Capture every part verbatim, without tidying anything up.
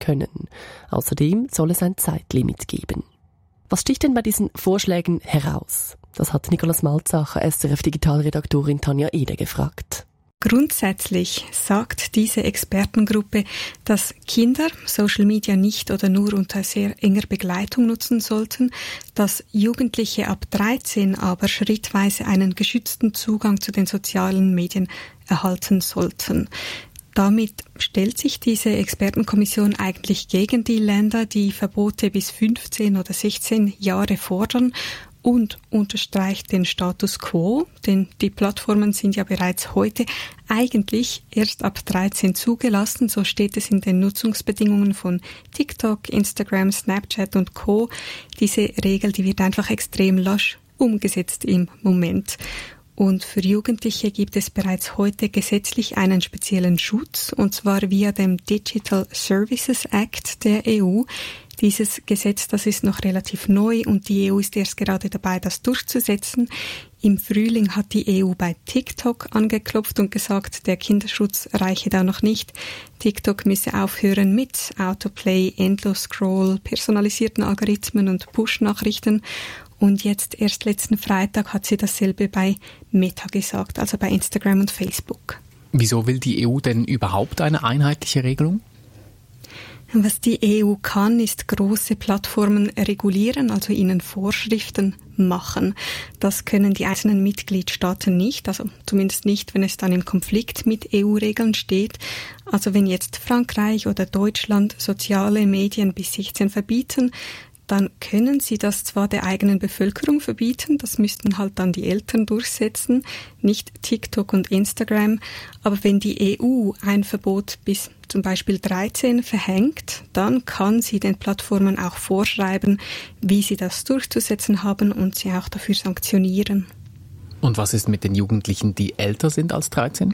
können. Außerdem soll es ein Zeitlimit geben. Was sticht denn bei diesen Vorschlägen heraus? Das hat Nicolas Malzacher, S R F-Digitalredaktorin Tanja Eder gefragt. Grundsätzlich sagt diese Expertengruppe, dass Kinder Social Media nicht oder nur unter sehr enger Begleitung nutzen sollten, dass Jugendliche ab dreizehn aber schrittweise einen geschützten Zugang zu den sozialen Medien erhalten sollten. Damit stellt sich diese Expertenkommission eigentlich gegen die Länder, die Verbote bis fünfzehn oder sechzehn Jahre fordern, und unterstreicht den Status quo, denn die Plattformen sind ja bereits heute eigentlich erst ab dreizehn zugelassen, so steht es in den Nutzungsbedingungen von TikTok, Instagram, Snapchat und Co. Diese Regel, die wird einfach extrem lasch umgesetzt im Moment. Und für Jugendliche gibt es bereits heute gesetzlich einen speziellen Schutz, und zwar via dem Digital Services Act der E U. Dieses Gesetz, das ist noch relativ neu und die E U ist erst gerade dabei, das durchzusetzen. Im Frühling hat die E U bei TikTok angeklopft und gesagt, der Kinderschutz reiche da noch nicht. TikTok müsse aufhören mit Autoplay, Endlos-Scroll, personalisierten Algorithmen und Push-Nachrichten. Und jetzt erst letzten Freitag hat sie dasselbe bei Meta gesagt, also bei Instagram und Facebook. Wieso will die E U denn überhaupt eine einheitliche Regelung? Was die E U kann, ist große Plattformen regulieren, also ihnen Vorschriften machen. Das können die einzelnen Mitgliedstaaten nicht, also zumindest nicht, wenn es dann im Konflikt mit E U-Regeln steht. Also wenn jetzt Frankreich oder Deutschland soziale Medien bis sechzehn verbieten, dann können sie das zwar der eigenen Bevölkerung verbieten, das müssten halt dann die Eltern durchsetzen, nicht TikTok und Instagram. Aber wenn die E U ein Verbot bis zum Beispiel dreizehn verhängt, dann kann sie den Plattformen auch vorschreiben, wie sie das durchzusetzen haben und sie auch dafür sanktionieren. Und was ist mit den Jugendlichen, die älter sind als dreizehn?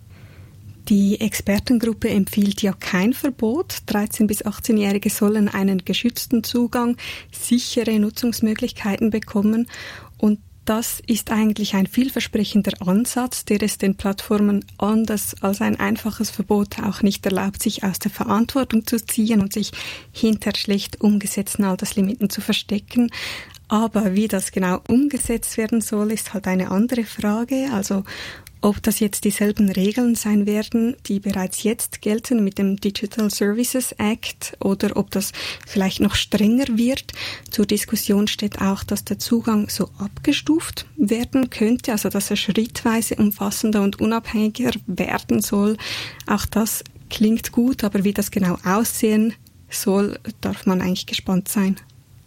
Die Expertengruppe empfiehlt ja kein Verbot. dreizehn- bis achtzehnjährige sollen einen geschützten Zugang, sichere Nutzungsmöglichkeiten bekommen. Und das ist eigentlich ein vielversprechender Ansatz, der es den Plattformen anders als ein einfaches Verbot auch nicht erlaubt, sich aus der Verantwortung zu ziehen und sich hinter schlecht umgesetzten Alterslimiten zu verstecken. Aber wie das genau umgesetzt werden soll, ist halt eine andere Frage. Also ob das jetzt dieselben Regeln sein werden, die bereits jetzt gelten mit dem Digital Services Act, oder ob das vielleicht noch strenger wird. Zur Diskussion steht auch, dass der Zugang so abgestuft werden könnte, also dass er schrittweise umfassender und unabhängiger werden soll. Auch das klingt gut, aber wie das genau aussehen soll, darf man eigentlich gespannt sein.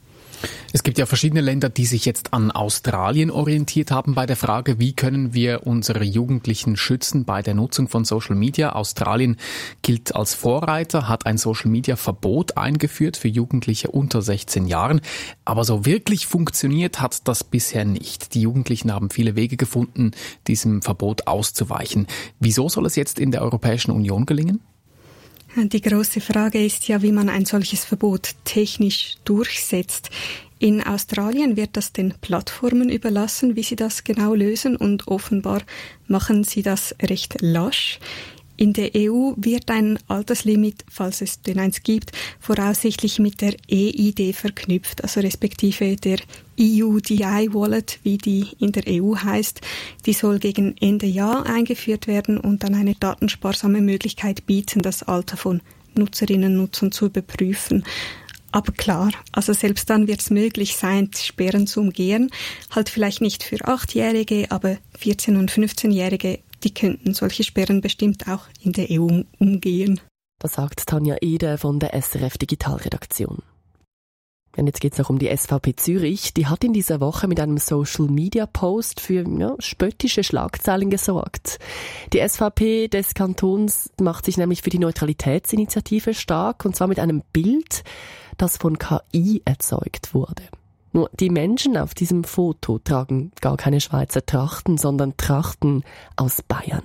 Es gibt ja verschiedene Länder, die sich jetzt an Australien orientiert haben bei der Frage, wie können wir unsere Jugendlichen schützen bei der Nutzung von Social Media. Australien gilt als Vorreiter, hat ein Social Media Verbot eingeführt für Jugendliche unter sechzehn Jahren. Aber so wirklich funktioniert hat das bisher nicht. Die Jugendlichen haben viele Wege gefunden, diesem Verbot auszuweichen. Wieso soll es jetzt in der Europäischen Union gelingen? Die große Frage ist ja, wie man ein solches Verbot technisch durchsetzt. In Australien wird das den Plattformen überlassen, wie sie das genau lösen, und offenbar machen sie das recht lasch. In der E U wird ein Alterslimit, falls es denn eins gibt, voraussichtlich mit der E I D verknüpft, also respektive der E U D I-Wallet, wie die in der E U heißt. Die soll gegen Ende Jahr eingeführt werden und dann eine datensparsame Möglichkeit bieten, das Alter von Nutzerinnen und Nutzern zu überprüfen. Aber klar, also selbst dann wird es möglich sein, Sperren zu umgehen. Halt vielleicht nicht für Achtjährige, aber vierzehn- und fünfzehnjährige, die könnten solche Sperren bestimmt auch in der E U umgehen. Das sagt Tanja Eder von der S R F Digitalredaktion. Und jetzt geht es noch um die S V P Zürich. Die hat in dieser Woche mit einem Social-Media-Post für ja, spöttische Schlagzeilen gesorgt. Die S V P des Kantons macht sich nämlich für die Neutralitätsinitiative stark, und zwar mit einem Bild, das von K I erzeugt wurde. Nur die Menschen auf diesem Foto tragen gar keine Schweizer Trachten, sondern Trachten aus Bayern.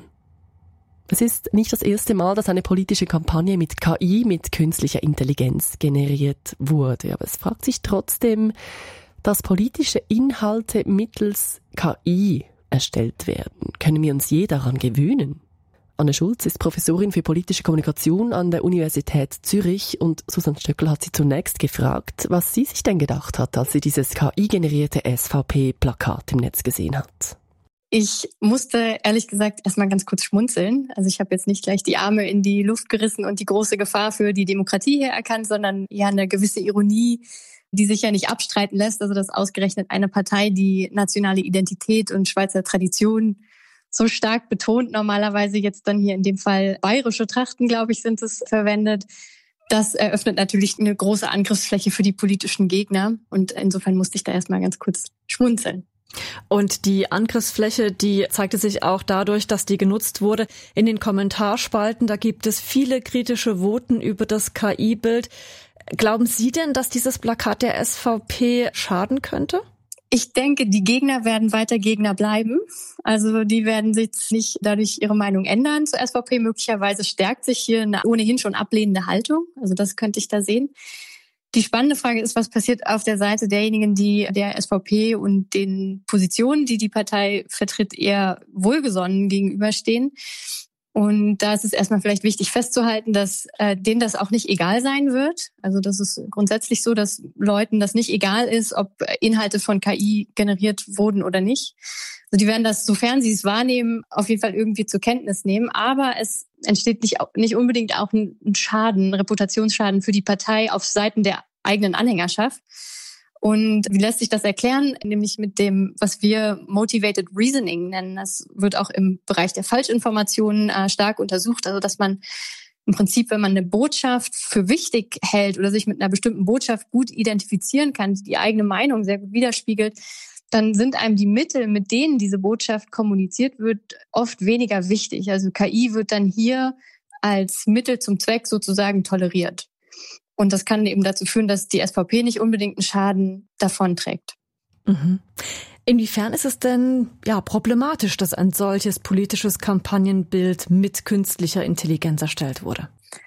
Es ist nicht das erste Mal, dass eine politische Kampagne mit K I, mit künstlicher Intelligenz generiert wurde. Aber es fragt sich trotzdem, dass politische Inhalte mittels K I erstellt werden. Können wir uns je daran gewöhnen? Anne Schulz ist Professorin für politische Kommunikation an der Universität Zürich und Susanne Stöckl hat sie zunächst gefragt, was sie sich denn gedacht hat, als sie dieses K I-generierte S V P-Plakat im Netz gesehen hat. Ich musste ehrlich gesagt erstmal ganz kurz schmunzeln. Also ich habe jetzt nicht gleich die Arme in die Luft gerissen und die große Gefahr für die Demokratie hier erkannt, sondern ja eine gewisse Ironie, die sich ja nicht abstreiten lässt. Also dass ausgerechnet eine Partei, die nationale Identität und Schweizer Tradition so stark betont, normalerweise jetzt dann hier in dem Fall bayerische Trachten, glaube ich, sind es verwendet. Das eröffnet natürlich eine große Angriffsfläche für die politischen Gegner. Und insofern musste ich da erstmal ganz kurz schmunzeln. Und die Angriffsfläche, die zeigte sich auch dadurch, dass die genutzt wurde in den Kommentarspalten. Da gibt es viele kritische Voten über das K I-Bild. Glauben Sie denn, dass dieses Plakat der S V P schaden könnte? Ich denke, die Gegner werden weiter Gegner bleiben. Also die werden sich nicht dadurch ihre Meinung ändern zur S V P. Möglicherweise stärkt sich hier eine ohnehin schon ablehnende Haltung. Also das könnte ich da sehen. Die spannende Frage ist, was passiert auf der Seite derjenigen, die der S V P und den Positionen, die die Partei vertritt, eher wohlgesonnen gegenüberstehen. Und da ist es erstmal vielleicht wichtig festzuhalten, dass äh, denen das auch nicht egal sein wird. Also das ist grundsätzlich so, dass Leuten das nicht egal ist, ob Inhalte von K I generiert wurden oder nicht. Also die werden das, sofern sie es wahrnehmen, auf jeden Fall irgendwie zur Kenntnis nehmen. Aber es entsteht nicht, nicht unbedingt auch ein Schaden, ein Reputationsschaden für die Partei auf Seiten der eigenen Anhängerschaft. Und wie lässt sich das erklären? Nämlich mit dem, was wir Motivated Reasoning nennen. Das wird auch im Bereich der Falschinformationen äh, stark untersucht. Also dass man im Prinzip, wenn man eine Botschaft für wichtig hält oder sich mit einer bestimmten Botschaft gut identifizieren kann, die die eigene Meinung sehr gut widerspiegelt, dann sind einem die Mittel, mit denen diese Botschaft kommuniziert wird, oft weniger wichtig. Also K I wird dann hier als Mittel zum Zweck sozusagen toleriert. Und das kann eben dazu führen, dass die S V P nicht unbedingt einen Schaden davonträgt. Mhm. Inwiefern ist es denn ja problematisch, dass ein solches politisches Kampagnenbild mit künstlicher Intelligenz erstellt wurde?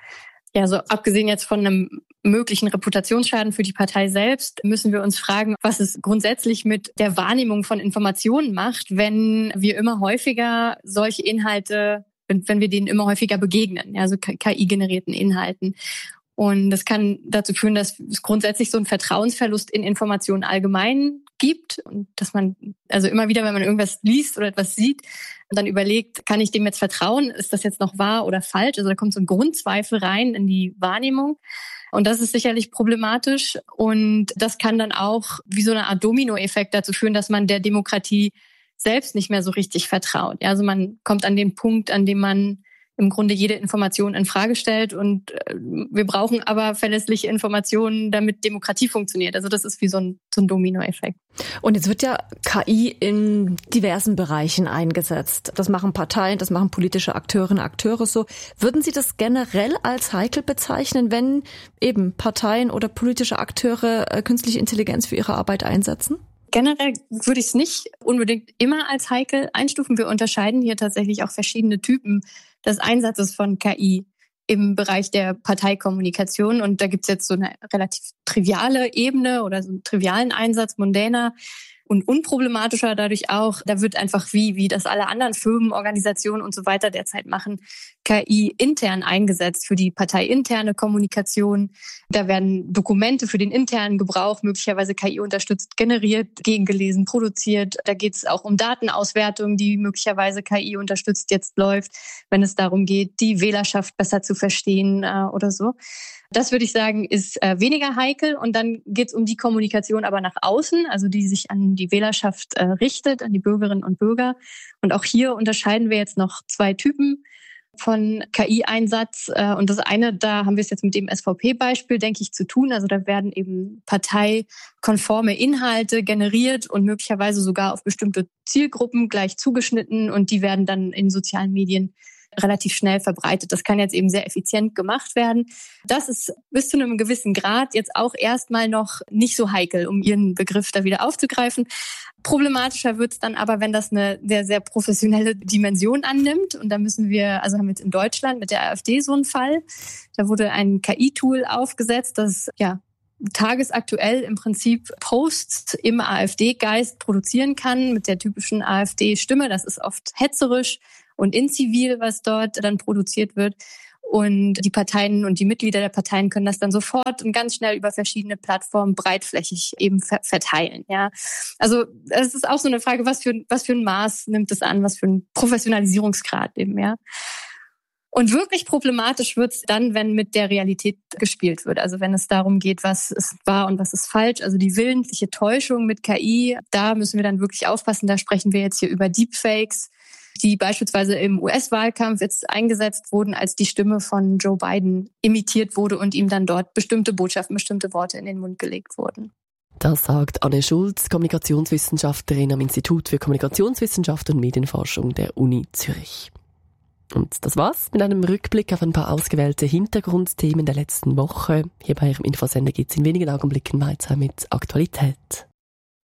Ja, so abgesehen jetzt von einem möglichen Reputationsschaden für die Partei selbst, müssen wir uns fragen, was es grundsätzlich mit der Wahrnehmung von Informationen macht, wenn wir immer häufiger solche Inhalte, wenn, wenn wir denen immer häufiger begegnen, also K I-generierten Inhalten. Und das kann dazu führen, dass es grundsätzlich so einen Vertrauensverlust in Informationen allgemein gibt und dass man also immer wieder, wenn man irgendwas liest oder etwas sieht, dann überlegt, kann ich dem jetzt vertrauen? Ist das jetzt noch wahr oder falsch? Also da kommt so ein Grundzweifel rein in die Wahrnehmung. Und das ist sicherlich problematisch. Und das kann dann auch wie so eine Art Dominoeffekt dazu führen, dass man der Demokratie selbst nicht mehr so richtig vertraut. Also man kommt an den Punkt, an dem man im Grunde jede Information in Frage stellt und wir brauchen aber verlässliche Informationen, damit Demokratie funktioniert. Also das ist wie so ein, so ein Dominoeffekt. Und jetzt wird ja K I in diversen Bereichen eingesetzt. Das machen Parteien, das machen politische Akteurinnen und Akteure so. Würden Sie das generell als heikel bezeichnen, wenn eben Parteien oder politische Akteure künstliche Intelligenz für ihre Arbeit einsetzen? Generell würde ich es nicht unbedingt immer als heikel einstufen. Wir unterscheiden hier tatsächlich auch verschiedene Typen des Einsatzes von K I im Bereich der Parteikommunikation. Und da gibt es jetzt so eine relativ triviale Ebene oder so einen trivialen Einsatz, mundäner und unproblematischer dadurch auch. Da wird einfach wie, wie das alle anderen Firmen, Organisationen und so weiter derzeit machen, K I intern eingesetzt für die parteiinterne Kommunikation. Da werden Dokumente für den internen Gebrauch, möglicherweise K I unterstützt, generiert, gegengelesen, produziert. Da geht es auch um Datenauswertung, die möglicherweise K I unterstützt jetzt läuft, wenn es darum geht, die Wählerschaft besser zu verstehen äh, oder so. Das würde ich sagen, ist äh, weniger heikel. Und dann geht es um die Kommunikation aber nach außen, also die sich an die Wählerschaft äh, richtet, an die Bürgerinnen und Bürger. Und auch hier unterscheiden wir jetzt noch zwei Typen von K I-Einsatz. Äh, und das eine, da haben wir es jetzt mit dem S V P-Beispiel, denke ich, zu tun. Also da werden eben parteikonforme Inhalte generiert und möglicherweise sogar auf bestimmte Zielgruppen gleich zugeschnitten. Und die werden dann in sozialen Medien relativ schnell verbreitet. Das kann jetzt eben sehr effizient gemacht werden. Das ist bis zu einem gewissen Grad jetzt auch erstmal noch nicht so heikel, um Ihren Begriff da wieder aufzugreifen. Problematischer wird es dann aber, wenn das eine sehr, sehr professionelle Dimension annimmt. Und da müssen wir, also haben wir jetzt in Deutschland mit der AfD so einen Fall. Da wurde ein K I-Tool aufgesetzt, das ja tagesaktuell im Prinzip Posts im AfD-Geist produzieren kann mit der typischen AfD-Stimme. Das ist oft hetzerisch und in Zivil, was dort dann produziert wird. Und die Parteien und die Mitglieder der Parteien können das dann sofort und ganz schnell über verschiedene Plattformen breitflächig eben ver- verteilen. Ja, also es ist auch so eine Frage, was für was für ein Maß nimmt es an, was für ein Professionalisierungsgrad eben, ja. Und wirklich problematisch wird's dann, wenn mit der Realität gespielt wird. Also wenn es darum geht, was ist wahr und was ist falsch. Also die willentliche Täuschung mit K I, da müssen wir dann wirklich aufpassen. Da sprechen wir jetzt hier über Deepfakes, die beispielsweise im U S-Wahlkampf jetzt eingesetzt wurden, als die Stimme von Joe Biden imitiert wurde und ihm dann dort bestimmte Botschaften, bestimmte Worte in den Mund gelegt wurden. Das sagt Anne Schulz, Kommunikationswissenschaftlerin am Institut für Kommunikationswissenschaft und Medienforschung der Uni Zürich. Und das war's mit einem Rückblick auf ein paar ausgewählte Hintergrundthemen der letzten Woche. Hier bei Ihrem Infosender geht's in wenigen Augenblicken weiter mit Aktualität.